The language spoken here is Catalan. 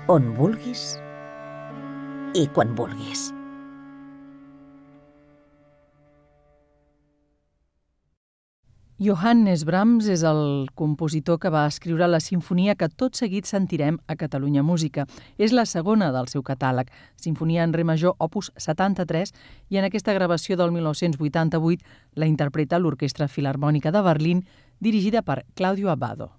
on vulguis i quan vulguis. Johannes Brahms és el compositor que va escriure la sinfonia que tot seguit sentirem a Catalunya Música. És la segona del seu catàleg, Sinfonia en re major opus 73, i en aquesta gravació del 1988 la interpreta l'Orquestra Filharmònica de Berlín, dirigida per Claudio Abbado.